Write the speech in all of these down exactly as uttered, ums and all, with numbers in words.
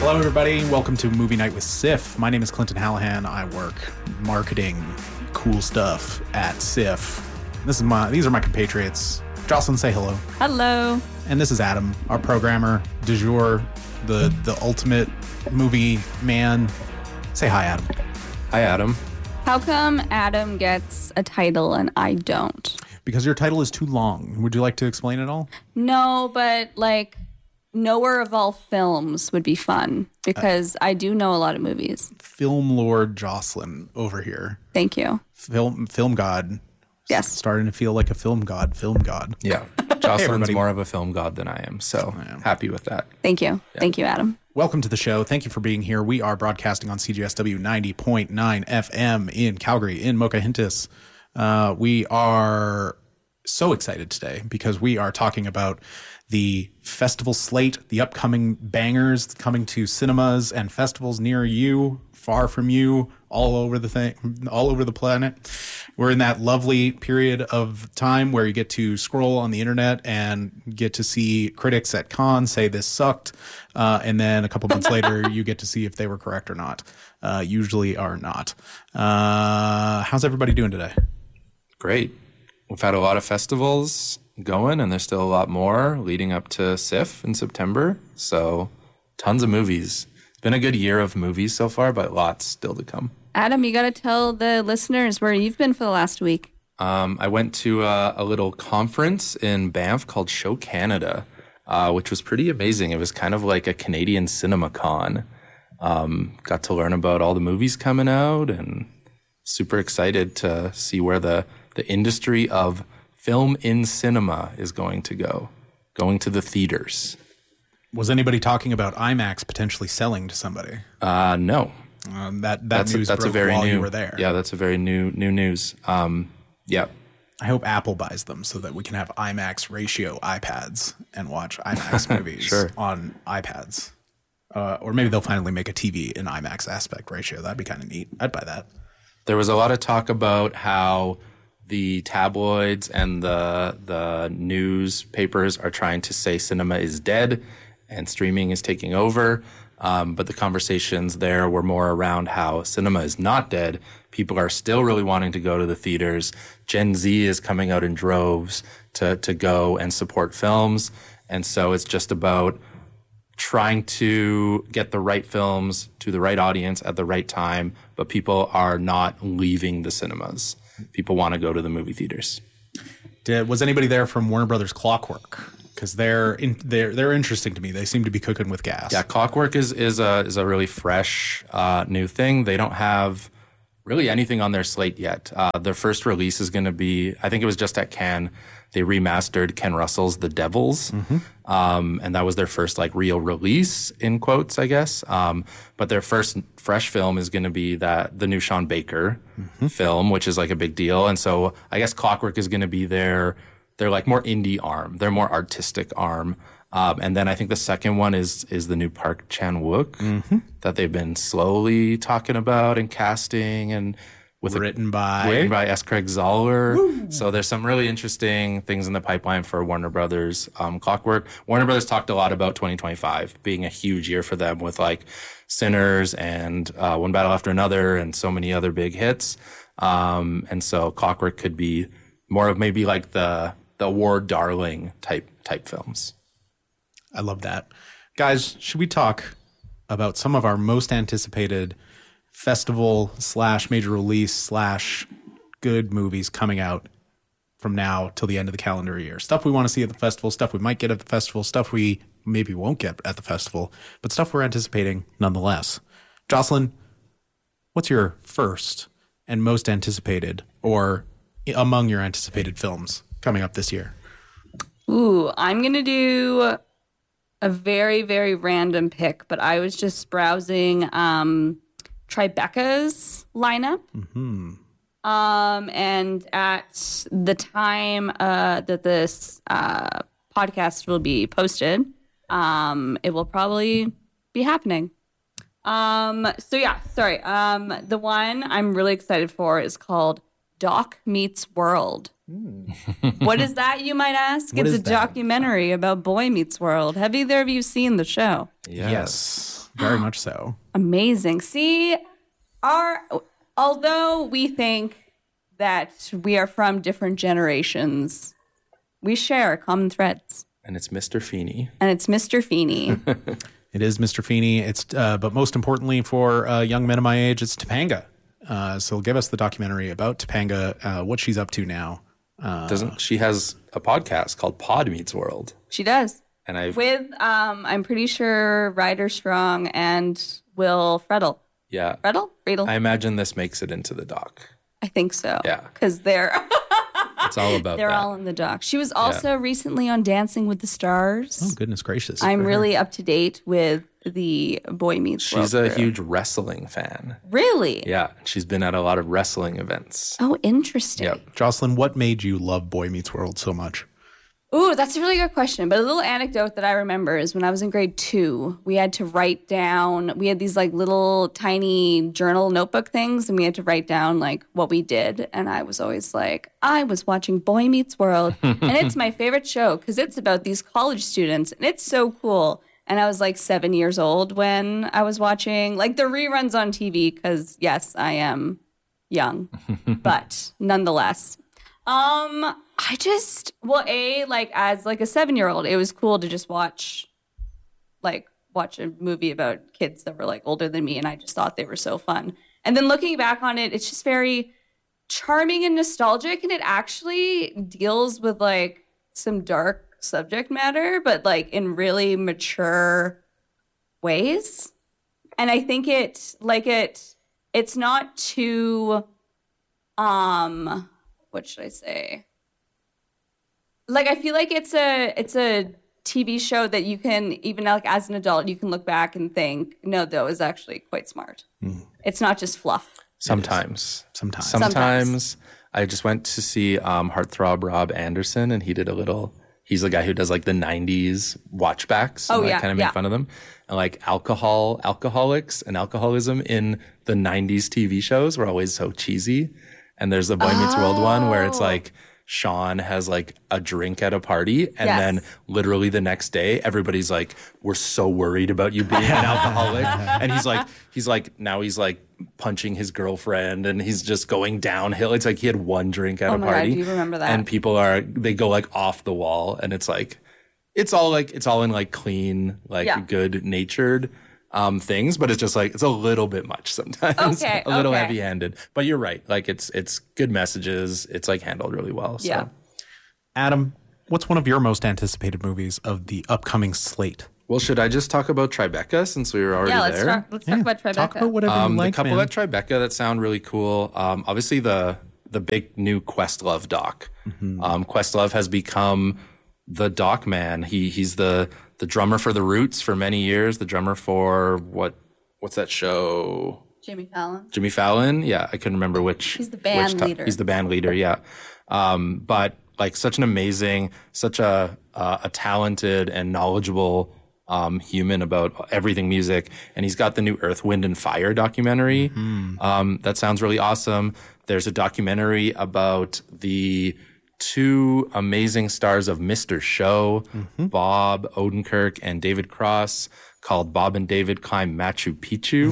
Hello, everybody. Welcome to Movie Night with Sif. My name is Clinton Hallahan. I work marketing cool stuff at Sif. This is my. These are my compatriots. Jocelyn, say hello. Hello. And this is Adam, our programmer du jour, the the ultimate movie man. Say hi, Adam. Hi, Adam. How come Adam gets a title and I don't? Because your title is too long. Would you like to explain it all? No, but like knower of all films would be fun because uh, I do know a lot of movies. Film Lord Jocelyn over here. Thank you. Film film god. Yes. Starting to feel like a film god. Film god. Yeah. Jocelyn's hey, more of a film god than I am, so I am. Happy with that. Thank you. Yeah. Thank you, Adam. Welcome to the show. Thank you for being here. We are broadcasting on C G S W ninety point nine F M in Calgary, in Mokahintous. Uh, we are so excited today because we are talking about the festival slate, the upcoming bangers coming to cinemas and festivals near you, far from you, all over the thing, all over the planet. We're in that lovely period of time where you get to scroll on the internet and get to see critics at Cannes say this sucked, uh, and then a couple months later you get to see if they were correct or not. Uh, usually are not. Uh, how's everybody doing today? Great. We've had a lot of festivals going, and there's still a lot more leading up to SIFF in September. So tons of movies. It's been a good year of movies so far, but lots still to come. Adam, you got to tell the listeners where you've been for the last week. Um, I went to a, a little conference in Banff called Show Canada, uh, which was pretty amazing. It was kind of like a Canadian CinemaCon. Um, got to learn about all the movies coming out, and super excited to see where the, the industry of film in cinema is going to go, going to the theaters. Was anybody talking about IMAX potentially selling to somebody? Uh, no. Um, that that that's news a, that's broke a very while new, you were there. Yeah, that's a very new new news. Um, yeah. I hope Apple buys them so that we can have IMAX ratio iPads and watch IMAX movies sure. on iPads. Uh, or maybe they'll finally make a T V in IMAX aspect ratio. That'd be kind of neat. I'd buy that. There was a lot of talk about how the tabloids and the the newspapers are trying to say cinema is dead and streaming is taking over. Um, but the conversations there were more around how cinema is not dead. People are still really wanting to go to the theaters. Gen Z is coming out in droves to to go and support films. And so it's just about trying to get the right films to the right audience at the right time, but people are not leaving the cinemas. People want to go to the movie theaters. Did, was anybody there from Warner Brothers Clockwork? Because they're in, they're they're interesting to me. They seem to be cooking with gas. Yeah, Clockwork is is a is a really fresh uh, new thing. They don't have really anything on their slate yet. Uh, their first release is going to be, I think it was just at Cannes. They remastered Ken Russell's The Devils, mm-hmm. um, and that was their first like real release in quotes, I guess. Um, but their first fresh film is going to be that the new Sean Baker mm-hmm. film, which is like a big deal. And so I guess Clockwork is going to be their their like more indie arm, their more artistic arm. Um, and then I think the second one is is the new Park Chan-wook mm-hmm. that they've been slowly talking about and casting and. With written a, by written by S. Craig Zoller. Woo. So there's some really interesting things in the pipeline for Warner Brothers um, Clockwork. Warner Brothers talked a lot about twenty twenty-five being a huge year for them with like Sinners and uh, One Battle After Another and so many other big hits. Um, and so Clockwork could be more of maybe like the the award darling type type films. I love that. Guys, should we talk about some of our most anticipated festival slash major release slash good movies coming out from now till the end of the calendar year? Stuff we want to see at the festival, stuff we might get at the festival, stuff we maybe won't get at the festival, but stuff we're anticipating nonetheless. Jocelyn, what's your first and most anticipated or among your anticipated films coming up this year? Ooh, I'm going to do a very, very random pick, but I was just browsing um, Tribeca's lineup. Mm-hmm. Um, and at the time uh, that this uh, podcast will be posted, um, it will probably be happening. Um, so yeah, sorry. Um, the one I'm really excited for is called Doc Meets World. Mm. What is that, you might ask? What it's a that? documentary about Boy Meets World. Have either of you seen the show? Yes. yes. Very much so. Amazing. See, our although we think that we are from different generations, we share common threads. And it's Mister Feeney. And it's Mister Feeney. It is Mister Feeney. It's uh, but most importantly for uh, young men of my age, it's Topanga. Uh, so give us the documentary about Topanga, uh, what she's up to now. Uh, Doesn't she has a podcast called Pod Meets World? She does. And I've With, um, I'm pretty sure Ryder Strong and Will Fredel. yeah. Fredel? Friedel? I imagine this makes it into the doc. I think so. Yeah. Because they're It's all about they're that. all in the doc. She was also recently on Dancing with the Stars. oh, goodness gracious. I'm really up to date with the Boy Meets World She's a crew. huge wrestling fan. Really? Yeah, she's been at a lot of wrestling events. Oh, interesting. Yep. Jocelyn, what made you love Boy Meets World so much? Ooh, that's a really good question. But a little anecdote that I remember is when I was in grade two, we had to write down, we had these like little tiny journal notebook things, and we had to write down like what we did. And I was always like, I was watching Boy Meets World. And it's my favorite show because it's about these college students, and it's so cool. And I was like seven years old when I was watching like the reruns on T V because, yes, I am young, but nonetheless. Um, I just, well, A, like as like a seven-year-old, it was cool to just watch, like watch a movie about kids that were like older than me. And I just thought they were so fun. And then looking back on it, it's just very charming and nostalgic. And it actually deals with like some dark subject matter, but like in really mature ways. And I think it like it it's not too um what should I say? Like I feel like it's a it's a T V show that you can even like as an adult you can look back and think, no, that was actually quite smart. Mm. It's not just fluff. Sometimes. Sometimes. Sometimes. Sometimes. I just went to see um, Heartthrob Rob Anderson, and he did a little. He's the guy who does like the nineties watchbacks. Oh, and, like, yeah, kind of make yeah. fun of them. And like alcohol, alcoholics and alcoholism in the nineties T V shows were always so cheesy. And there's the Boy Meets World one where it's like Sean has like a drink at a party. And Yes. then literally the next day, everybody's like, we're so worried about you being an alcoholic. And he's like, he's like, now he's like punching his girlfriend and he's just going downhill. It's like he had one drink at Oh a my God, party. do you remember that? And people are, they go like off the wall. And it's like, it's all like, it's all in like clean, like Yeah. good natured um, things, but it's just like, it's a little bit much sometimes. Okay, a little okay. heavy handed. But you're right. Like it's, it's good messages. It's like handled really well. So. Yeah. Adam, what's one of your most anticipated movies of the upcoming slate? Well, should I just talk about Tribeca since we were already Yeah, let's there? talk let's talk about Tribeca. Talk about whatever Um, you like, the couple man. at Tribeca that sound really cool. Um, obviously, the the big new Questlove doc. Mm-hmm. Um, Questlove has become the doc man. He he's the the drummer for the Roots for many years. The drummer for what what's that show? Jimmy Fallon. Jimmy Fallon. Yeah, I couldn't remember which. He's the band which ti- leader. He's the band leader. Yeah, um, but like such an amazing, such a uh, a talented and knowledgeable um, human about everything music. And he's got the new Earth, Wind, and Fire documentary. Mm-hmm. Um, that sounds really awesome. There's a documentary about the two amazing stars of Mister Show, Mm-hmm. Bob Odenkirk and David Cross, called Bob and David Climb Machu Picchu,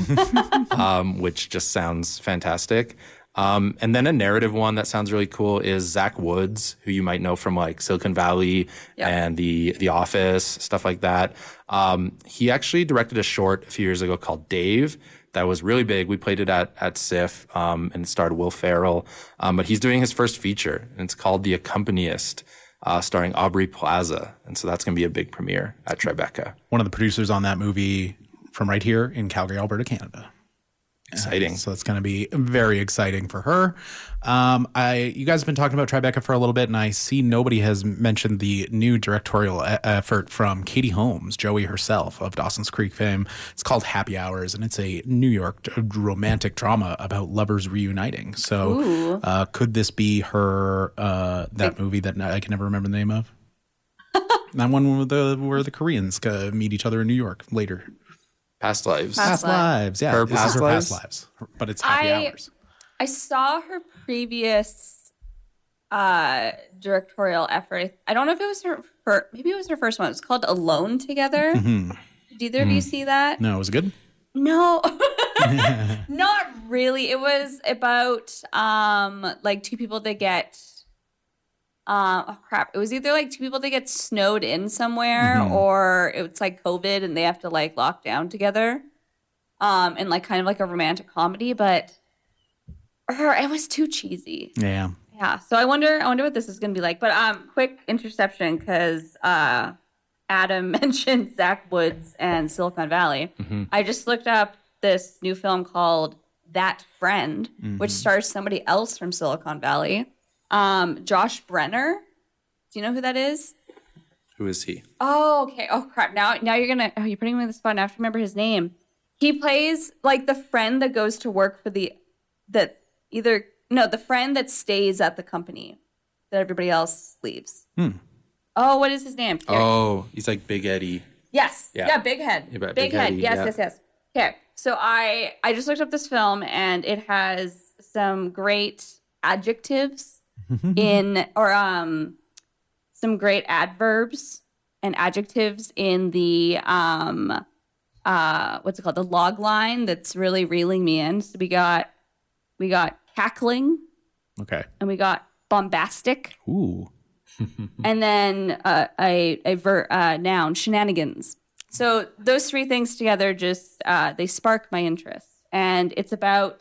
um, which just sounds fantastic. Um, and then a narrative one that sounds really cool is Zach Woods, who you might know from like Silicon Valley Yeah. and the The Office, stuff like that. Um, he actually directed a short a few years ago called Dave that was really big. We played it at at S I F, um, and it starred Will Ferrell. Um, but he's doing his first feature, and it's called The Accompanist, uh, starring Aubrey Plaza. And so that's going to be a big premiere at Tribeca. One of the producers on that movie from right here in Calgary, Alberta, Canada. Exciting. So it's going to be very exciting for her. Um, I you guys have been talking about Tribeca for a little bit, and I see nobody has mentioned the new directorial e- effort from Katie Holmes, Joey herself of Dawson's Creek fame. It's called Happy Hours, and it's a New York d- romantic drama about lovers reuniting. So uh, could this be her, uh, that movie that I can never remember the name of? That one where the, where the Koreans uh, meet each other in New York later. Past lives. Past Past lives, yeah. Her this past is her lives? past lives, but it's Happy I- Hours. I saw her previous uh, directorial effort. I don't know if it was her first, maybe it was her first one. It was called Alone Together. Did either of you see that? No, was it good? No, not really. It was about um like two people that get uh, oh crap. It was either like two people that get snowed in somewhere Mm-hmm. or it's like COVID and they have to like lock down together. Um and like kind of like a romantic comedy, but er, it was too cheesy. Yeah. Yeah. So I wonder I wonder what this is gonna be like. But um quick interception because uh Adam mentioned Zach Woods and Silicon Valley. Mm-hmm. I just looked up this new film called That Friend, Mm-hmm. which stars somebody else from Silicon Valley. Um, Josh Brenner. Do you know who that is? Who is he? Oh, okay. Oh, crap. Now, now you're gonna. Oh, you're putting me in the spot. Now I have to remember his name. He plays like the friend that goes to work for the that either no the friend that stays at the company that everybody else leaves. Hmm. Oh, what is his name? Here. Oh, he's like Big Eddie. Yes. Yeah. Yeah. Big Head. Yeah, but big, Big Head. Eddie, Yes. yeah. Yes. Yes. Okay. So I I just looked up this film and it has some great adjectives in or um some great adverbs and adjectives in the um uh what's it called the log line that's really reeling me in. So we got we got cackling Okay. and we got bombastic Ooh. and then uh, a a ver- uh, noun shenanigans. So those three things together just uh, they spark my interest, and it's about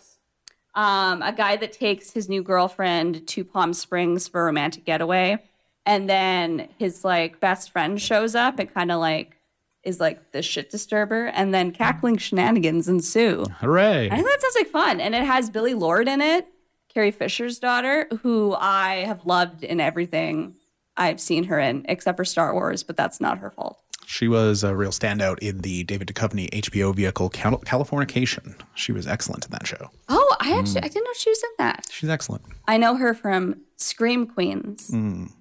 um, a guy that takes his new girlfriend to Palm Springs for a romantic getaway, and then his like best friend shows up and kind of like is like the shit disturber, and then cackling shenanigans ensue. Hooray. I think that sounds like fun, and it has Billy Lord in it, Carrie Fisher's daughter, who I have loved in everything I've seen her in, except for Star Wars, but that's not her fault. She was a real standout in the David Duchovny H B O vehicle Cal- Californication. She was excellent in that show. Oh, I actually I didn't know she was in that. She's excellent. I know her from Scream Queens,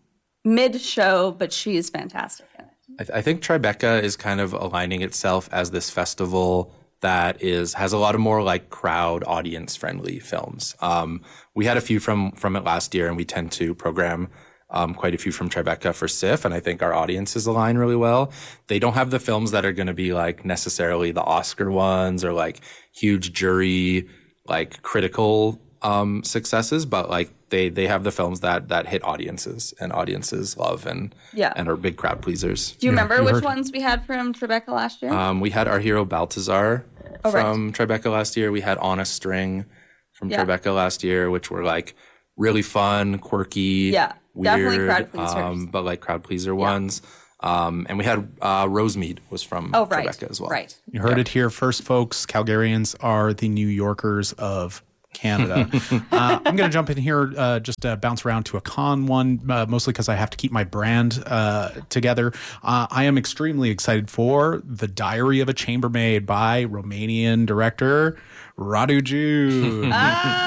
mid show, but she is fantastic in it. I, th- I think Tribeca is kind of aligning itself as this festival that is has a lot of more like crowd audience friendly films. Um, we had a few from from it last year, and we tend to program um, quite a few from Tribeca for S I F, and I think our audiences align really well. They don't have the films that are going to be like necessarily the Oscar ones or like huge jury like critical um, successes, but like they they have the films that that hit audiences and audiences love and Yeah. and are big crowd pleasers. Do you remember you which heard- ones we had from Tribeca last year? Um, we had our hero Baltazar Oh, right. from Tribeca last year. We had On a String from Yeah. Tribeca last year, which were like really fun, quirky, Yeah, weird, definitely crowd pleasers. um, but like crowd pleaser ones. Um, and we had uh, Rosemead was from oh, right. Tribeca as well. Right. You heard it here first, folks. Calgarians are the New Yorkers of Canada. uh, I'm going to jump in here, uh, just uh, bounce around to a con one, uh, mostly because I have to keep my brand uh, together. Uh, I am extremely excited for The Diary of a Chambermaid by Romanian director Radu Jude. The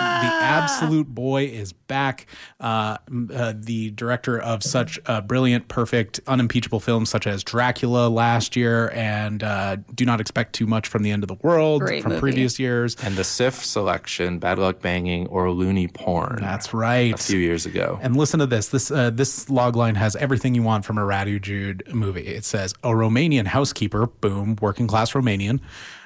absolute boy is back. Uh, m- uh, the director of such uh, brilliant, perfect, unimpeachable films such as Dracula last year and uh, Do Not Expect Too Much from the End of the World Great from movie. previous years. And the S I F selection, Bad Luck Banging or Looney Porn, That's right. a few years ago. And listen to this. This uh, this log line has everything you want from a Radu Jude movie. It says, a Romanian housekeeper, boom, working class Romanian,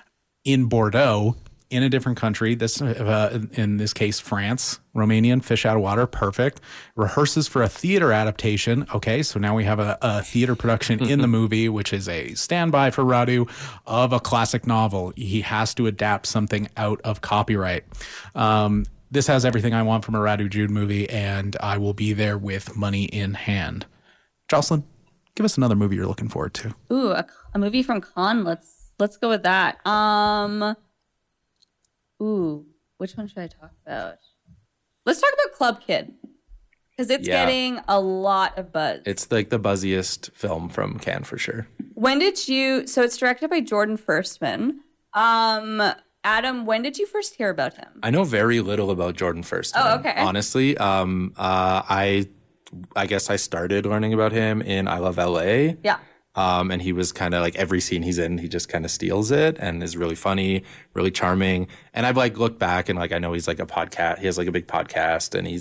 in Bordeaux, in a different country, this uh, in this case, France, Romanian, fish out of water, perfect, rehearses for a theater adaptation. Okay, so now we have a, a theater production in the movie, which is a standby for Radu of a classic novel. He has to adapt something out of copyright. Um, this has everything I want from a Radu Jude movie, and I will be there with money in hand. Jocelyn, give us another movie you're looking forward to. Ooh, a, a movie from Cannes. Let's let's go with that. Um. Ooh, which one should I talk about? Let's talk about Club Kid because it's Yeah. getting a lot of buzz. It's like the buzziest film from Cannes for sure. When did you? So it's directed by Jordan Firstman. Um, Adam, when did you first hear about him? I know very little about Jordan Firstman. Oh, okay. Honestly, um, uh, I, I guess I started learning about him in I Love L A. Yeah. Um, and he was kind of like every scene he's in, he just kind of steals it and is really funny, really charming. And I've like looked back and like I know he's like a podcast, he has like a big podcast and he's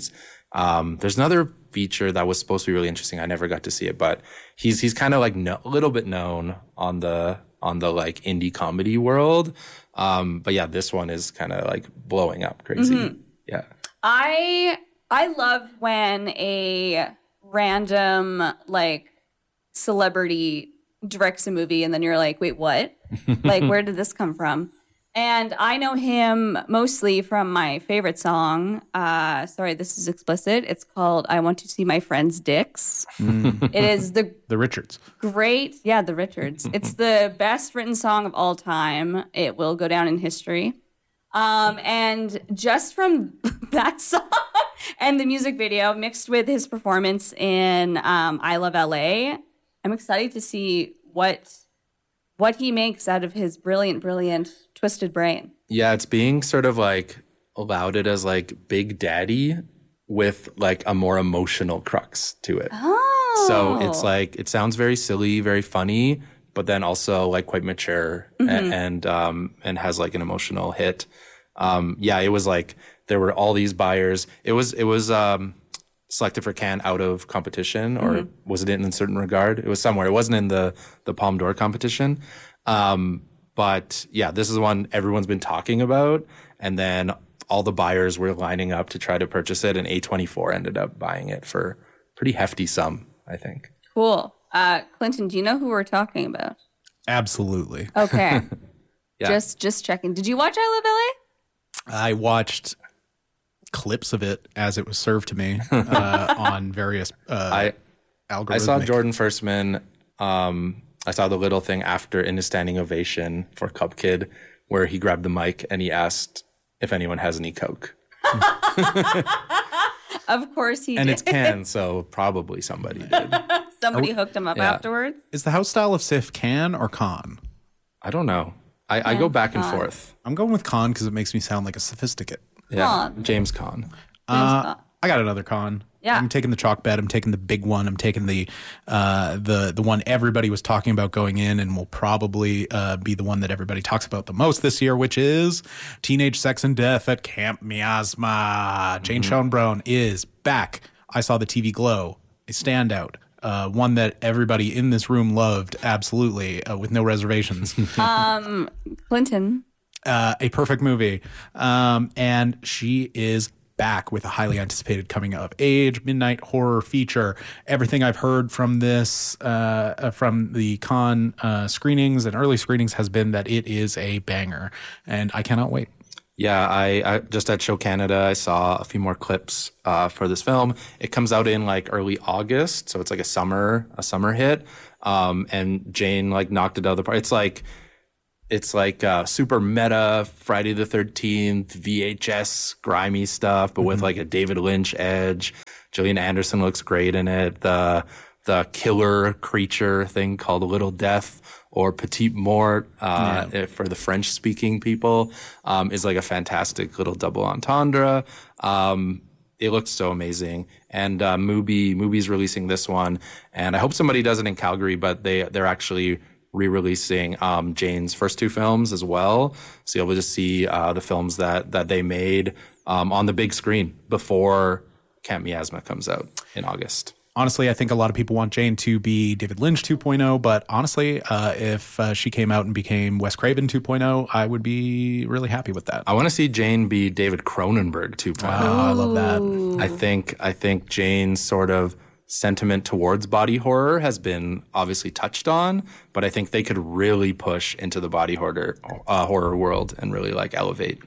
Um, there's another feature that was supposed to be really interesting. I never got to see it, but he's he's kind of like no, a little bit known on the on the like indie comedy world. Um, but yeah, this one is kind of like blowing up crazy. Mm-hmm. Yeah, I I love when a random like celebrity directs a movie and then you're like, wait, what? Like, where did this come from? And I know him mostly from my favorite song. Uh, sorry, this is explicit. It's called I Want to See My Friend's Dicks. Mm. It is the... The Richards. Great. Yeah, the Richards. It's the best written song of all time. It will go down in history. Um, and just from that song and the music video mixed with his performance in um, I Love L A, I'm excited to see what... what he makes out of his brilliant, brilliant, twisted brain. Yeah, it's being sort of like lauded as like Big Daddy with like a more emotional crux to it. Oh. So it's like, it sounds very silly, very funny, but then also like quite mature mm-hmm. and, and, um, and has like an emotional hit. Um, yeah, it was like, there were all these buyers. It was, it was, um, selected for Cannes out of competition, or mm-hmm. was it in a certain regard? It was somewhere. It wasn't in the the Palme d'Or competition. Um, but yeah, this is one everyone's been talking about. And then all the buyers were lining up to try to purchase it, and A twenty-four ended up buying it for a pretty hefty sum, I think. Cool. Uh, Clinton, do you know who we're talking about? Absolutely. Okay. yeah. Just just checking. Did you watch I Love L A? I watched clips of it as it was served to me uh, on various uh, I, algorithmic. I saw Jordan Firstman. Um, I saw the little thing after in his standing ovation for Cup Kid where he grabbed the mic and he asked if anyone has any Coke. Of course he and did. And it's Cannes, so probably somebody did. Somebody hooked him up yeah. afterwards. Is the house style of Sif Cannes or Con? I don't know. I, I go back and forth. I'm going with Con because it makes me sound like a sophisticate. Yeah, Con. James Caan. James Uh, Caan. I got another con. Yeah. I'm taking the chalk bet. I'm taking the big one. I'm taking the uh, the the one everybody was talking about going in and will probably uh, be the one that everybody talks about the most this year, which is Teenage Sex and Death at Camp Miasma. Mm-hmm. Jane Schoenbrunn is back. I saw the T V Glow, a standout. Uh, one that everybody in this room loved, absolutely, uh, with no reservations. um, Clinton. Uh, a perfect movie. Um, and she is back with a highly anticipated coming of age midnight horror feature. Everything I've heard from this, uh, from the con uh, screenings and early screenings has been that it is a banger, and I cannot wait. Yeah, I, I just at Show Canada, I saw a few more clips uh, for this film. It comes out in like early August, so it's like a summer, a summer hit. Um, and Jane like knocked it out of the park. It's like, It's like uh, super meta Friday the thirteenth V H S grimy stuff, but mm-hmm. with like a David Lynch edge. Gillian Anderson looks great in it. The the killer creature thing called Little Death or Petite Mort uh, yeah. for the French speaking people um, is like a fantastic little double entendre. Um, it looks so amazing. And uh, Mubi Mubi's releasing this one, and I hope somebody does it in Calgary, but they they're actually re-releasing um, Jane's first two films as well. So you'll be able to see uh, the films that that they made um, on the big screen before Camp Miasma comes out in August. Honestly, I think a lot of people want Jane to be David Lynch two point oh, but honestly, uh, if uh, she came out and became Wes Craven two point oh, I would be really happy with that. I want to see Jane be David Cronenberg two point oh. Oh, I love that. I think I think Jane's sort of sentiment towards body horror has been obviously touched on, but I think they could really push into the body horror uh, horror world and really like elevate.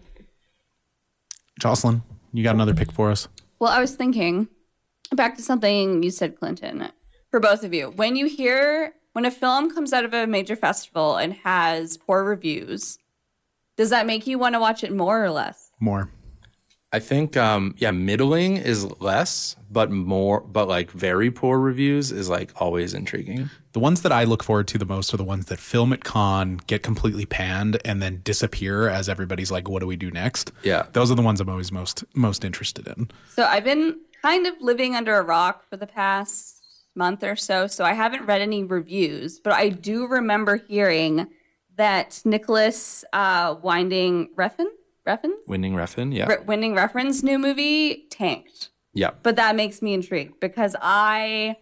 Jocelyn, you got another pick for us? Well, I was thinking back to something you said, Clinton, for both of you. When you hear, when a film comes out of a major festival and has poor reviews, does that make you want to watch it more or less? More. I think, um, yeah, middling is less, but more, but like very poor reviews is like always intriguing. The ones that I look forward to the most are the ones that film at con, get completely panned, and then disappear as everybody's like, what do we do next? Yeah. Those are the ones I'm always most most interested in. So I've been kind of living under a rock for the past month or so, so I haven't read any reviews, but I do remember hearing that Nicholas uh, Winding Refn? Refn? Winding Refn, yeah. Re- Winding Refn's new movie tanked. Yeah. But that makes me intrigued because I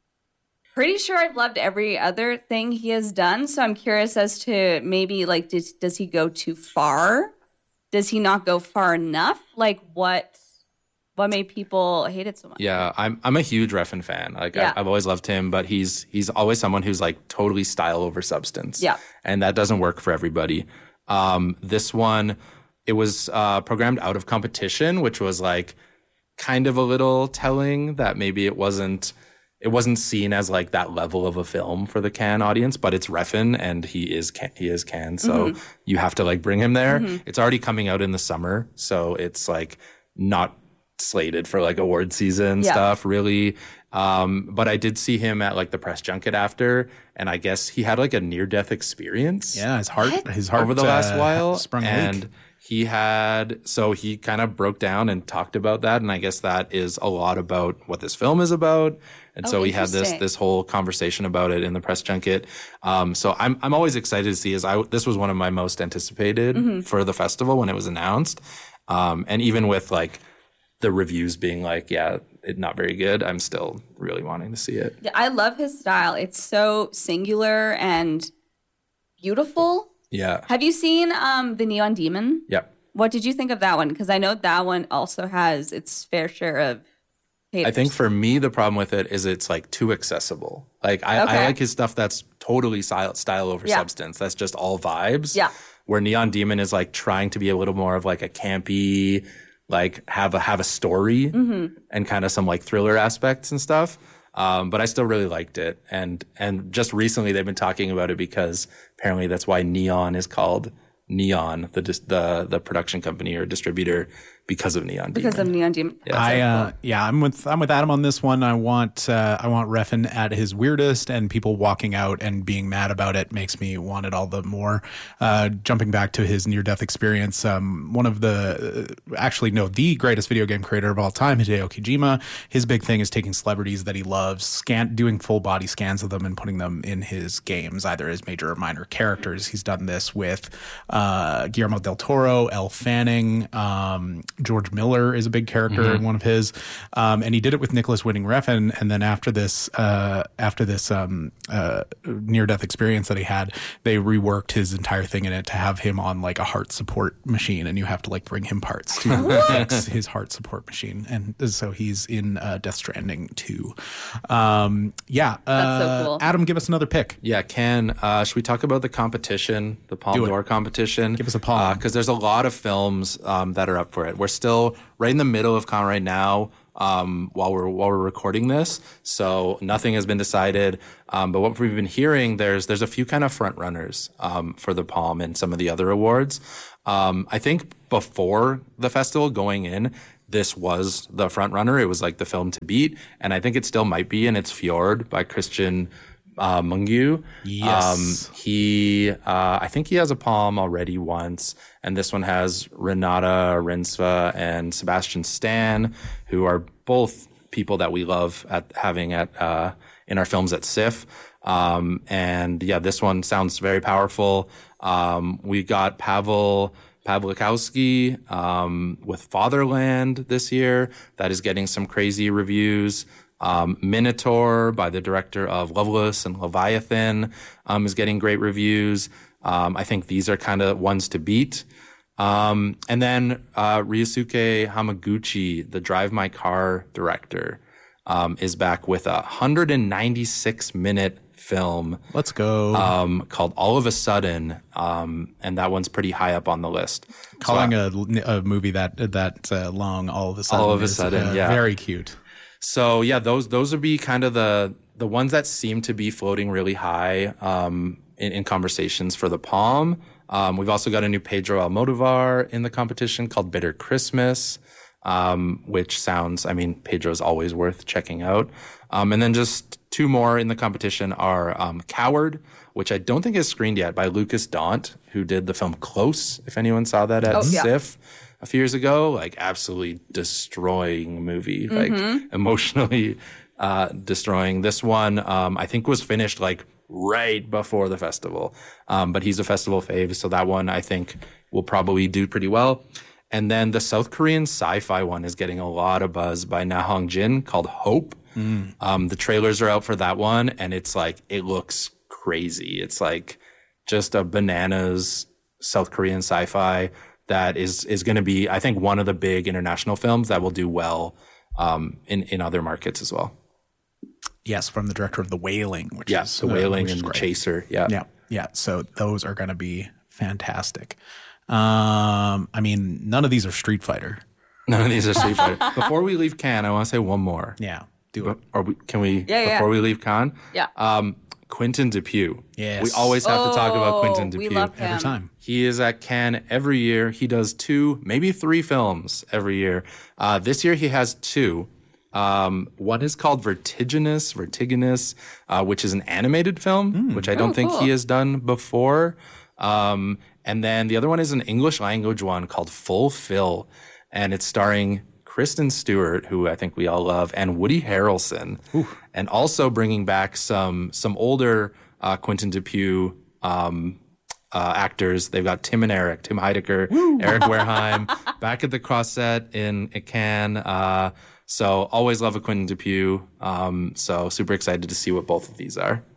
pretty sure I've loved every other thing he has done. So I'm curious as to maybe like, does, does he go too far? Does he not go far enough? Like what, what made people hate it so much? Yeah, I'm I'm a huge Refn fan. Like Yeah. I, I've always loved him, but he's he's always someone who's like totally style over substance. Yeah. And that doesn't work for everybody. Um, this one, it was uh, programmed out of competition, which was like kind of a little telling that maybe it wasn't it wasn't seen as like that level of a film for the Cannes audience, but it's Refn and he is Can- he is Cannes, so mm-hmm. you have to like bring him there. Mm-hmm. It's already coming out in the summer, so it's like not slated for like award season yeah. stuff really. Um, but I did see him at like the press junket after, and I guess he had like a near death experience. Yeah, his heart, what? his heart over the last uh, while, sprung a and leak. He had so he kind of broke down and talked about that, and I guess that is a lot about what this film is about. And oh, so we had this this whole conversation about it in the press junket. Um, so I'm I'm always excited to see. As I this was one of my most anticipated mm-hmm. for the festival when it was announced, um, and even with like the reviews being like, yeah, it not very good, I'm still really wanting to see it. Yeah, I love his style. It's so singular and beautiful. Yeah. Have you seen um, The Neon Demon? Yep. What did you think of that one? Because I know that one also has its fair share of haters. I think for me, the problem with it is it's like too accessible. Like I, Okay. I like his stuff that's totally style, style over Yeah. substance. That's just all vibes. Yeah. Where Neon Demon is like trying to be a little more of like a campy, like have a have a story mm-hmm. and kind of some like thriller aspects and stuff. Um, but I still really liked it. And and just recently they've been talking about it because apparently that's why Neon is called Neon, the dis- the the production company or distributor, because of Neon Demon. Because of Neon Demon. Yeah, I so uh, cool. yeah, I'm with I'm with Adam on this one. I want uh, I want Refn at his weirdest, and people walking out and being mad about it makes me want it all the more. Uh, jumping back to his near death experience, um, one of the uh, actually no, the greatest video game creator of all time, Hideo Kojima. His big thing is taking celebrities that he loves, scan doing full body scans of them and putting them in his games, either as major or minor characters. He's done this with uh, Guillermo del Toro, Elle Fanning. Um, George Miller is a big character mm-hmm. in one of his, um, and he did it with Nicholas Winding Refn. And then after this, uh, after this um, uh, near-death experience that he had, they reworked his entire thing in it to have him on like a heart support machine, and you have to like bring him parts to fix his heart support machine. And so he's in uh, Death Stranding two. Um, yeah, uh, That's so cool. Adam, give us another pick. Yeah, Ken, uh, should we talk about the competition, the Palme d'Or competition? Give us a palm. Because uh, there's a lot of films um, that are up for it. We're still right in the middle of Cannes right now um, while we're while we're recording this, so nothing has been decided. Um, but what we've been hearing, there's there's a few kind of front runners um, for the Palme and some of the other awards. Um, I think before the festival going in, this was the front runner. It was like the film to beat, and I think it still might be. And it's Fjord by Christian uh, Mungiu. Yes. Um, he, uh, I think he has a Palme already once, and this one has Renata Rensva and Sebastian Stan, who are both people that we love at having at uh, in our films at S I F. Um, and yeah, this one sounds very powerful. Um, we got Pavel Pawlikowski um, with Fatherland this year. That is getting some crazy reviews. Um, Minotaur by the director of Loveless and Leviathan um, is getting great reviews. Um, I think these are kind of ones to beat. Um, and then uh, Ryusuke Hamaguchi, the Drive My Car director, um, is back with a one hundred ninety-six minute film. Let's go. Um, called All of a Sudden, um, and that one's pretty high up on the list. Calling so, a, a movie that that uh, long, all of a sudden, all of a is, sudden, uh, yeah, very cute. So yeah, those those would be kind of the the ones that seem to be floating really high um, in, in conversations for the Palme. Um, we've also got a new Pedro Almodovar in the competition called Bitter Christmas, um, which sounds, I mean, Pedro's always worth checking out. Um, and then just two more in the competition are um, Coward, which I don't think is screened yet, by Lucas Daunt, who did the film Close, if anyone saw that at oh, yeah. S I F a few years ago. Like, absolutely destroying movie, mm-hmm. like emotionally uh, destroying. This one, um, I think was finished like right before the festival. Um, but he's a festival fave, so that one I think will probably do pretty well. And then the South Korean sci-fi one is getting a lot of buzz by Na Hong Jin called Hope. Mm. Um, the trailers are out for that one, and it's like, it looks crazy. It's like just a bananas South Korean sci-fi that is is going to be, I think, one of the big international films that will do well um, in, in other markets as well. Yes, from the director of The Wailing, which yeah, is The Wailing uh, and The great. Chaser. Yeah. Yeah. Yeah. So those are going to be fantastic. Um, I mean, none of these are Street Fighter. None of these are Street Fighter. Before we leave Cannes, I want to say one more. Yeah. Do it. Or we, can we, Yeah, yeah. before we leave Cannes? Yeah. Um, Quentin Dupieux. Yes. We always have oh, to talk about Quentin we Dupieux. love him. Every time. He is at Cannes every year. He does two, maybe three films every year. Uh, this year he has two. Um, one is called Vertiginous, Vertiginous, uh, which is an animated film, mm. which I don't oh, think cool. he has done before. Um, and then the other one is an English language one called Fulfill, and it's starring Kristen Stewart, who I think we all love, and Woody Harrelson, Ooh. and also bringing back some some older uh, Quentin Dupieux um, uh, actors. They've got Tim and Eric, Tim Heidecker, Woo. Eric Wareheim, back at the Croisset in Cannes. Uh, so always love a Quentin Dupieux. Um, so super excited to see what both of these are.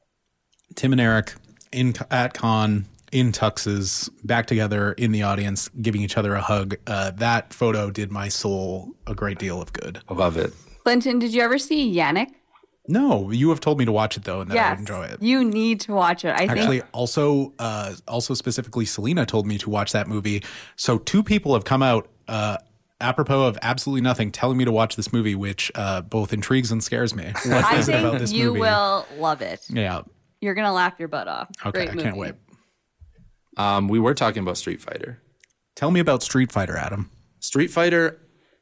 Tim and Eric in at Cannes, in tuxes, back together in the audience, giving each other a hug. Uh, that photo did my soul a great deal of good. I love it. Clinton, did you ever see Yannick? No, you have told me to watch it though, and that yes, I would enjoy it. You need to watch it. I Actually, think also, uh, also specifically, Selena told me to watch that movie. So two people have come out, uh, apropos of absolutely nothing, telling me to watch this movie, which uh, both intrigues and scares me. What I is it think about this you movie? will love it. Yeah. You're gonna laugh your butt off. Okay, Great I movie. can't wait. Um, we were talking about Street Fighter. Tell me about Street Fighter, Adam. Street Fighter.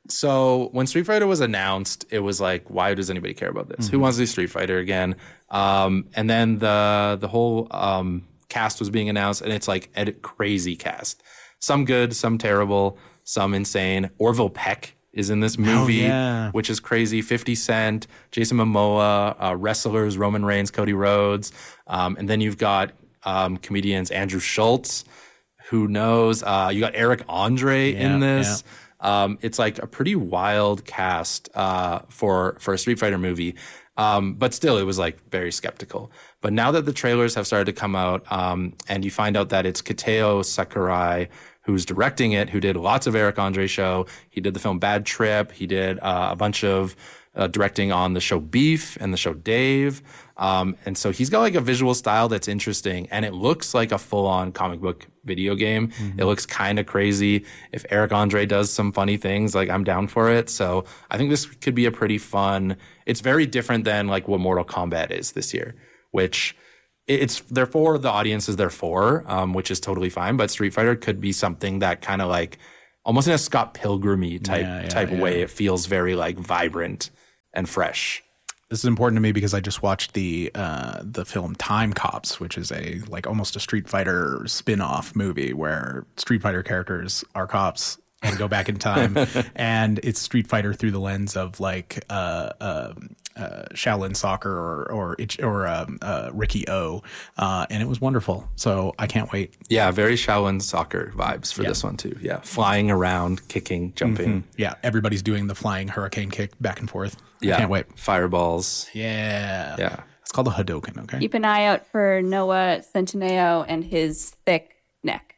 So when Street Fighter was announced, it was like, why does anybody care about this? Mm-hmm. Who wants to do Street Fighter again? Um, and then the the whole um, cast was being announced, and it's like a crazy cast. Some good, some terrible, some insane. Orville Peck is in this movie, oh, yeah. which is crazy. fifty Cent, Jason Momoa, uh, wrestlers, Roman Reigns, Cody Rhodes. Um, and then you've got um, comedians Andrew Schultz, who knows? Uh, you got Eric Andre yeah, in this. Yeah. Um, it's like a pretty wild cast uh, for for a Street Fighter movie, um, but still, it was like very skeptical. But now that the trailers have started to come out, um, and you find out that it's Kateo Sakurai who's directing it, who did lots of Eric Andre show. He did the film Bad Trip. He did uh, a bunch of uh, directing on the show Beef and the show Dave. Um, and so he's got like a visual style that's interesting, and it looks like a full-on comic book video game. Mm-hmm. It looks kind of crazy. If Eric Andre does some funny things, like I'm down for it. So I think this could be a pretty fun. It's very different than like what Mortal Kombat is this year, which it's therefore the audience is there for, um, which is totally fine. But Street Fighter could be something that kind of like almost in a Scott Pilgrim-y type yeah, yeah, type yeah. way. It feels very like vibrant and fresh. This is important to me because I just watched the uh, the film Time Cops, which is a like almost a Street Fighter spin-off movie where Street Fighter characters are cops and go back in time, and it's Street Fighter through the lens of like uh, uh, uh, Shaolin Soccer or or or um, uh, Ricky O, uh, and it was wonderful. So I can't wait. Yeah, very Shaolin Soccer vibes for yeah. this one too. Yeah, flying around, kicking, jumping. Mm-hmm. Yeah, everybody's doing the flying hurricane kick back and forth. Yeah, I can't wait. Fireballs. Yeah, yeah. It's called a Hadouken. Okay. Keep an eye out for Noah Centineo and his thick neck.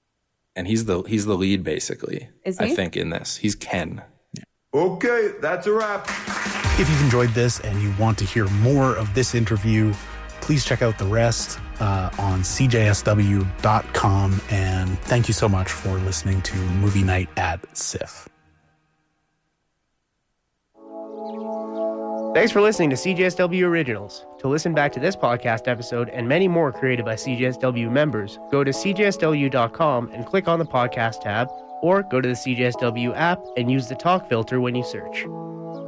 And he's the he's the lead basically. Is he? I think in this he's Ken. Yeah. Okay, that's a wrap. If you've enjoyed this and you want to hear more of this interview, please check out the rest uh, on C J S W dot com. And thank you so much for listening to Movie Night at S I F. Thanks for listening to C J S W Originals. To listen back to this podcast episode and many more created by C J S W members, go to C J S W dot com and click on the podcast tab, or go to the C J S W app and use the talk filter when you search.